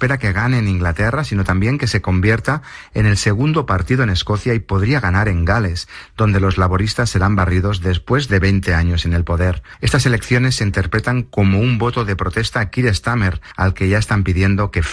espera que gane en Inglaterra, sino también que se convierta en el segundo partido en Escocia y podría ganar en Gales, donde los laboristas serán barridos después de 20 años en el poder. Estas elecciones se interpretan como un voto de protesta a Keir Starmer, al que ya están pidiendo que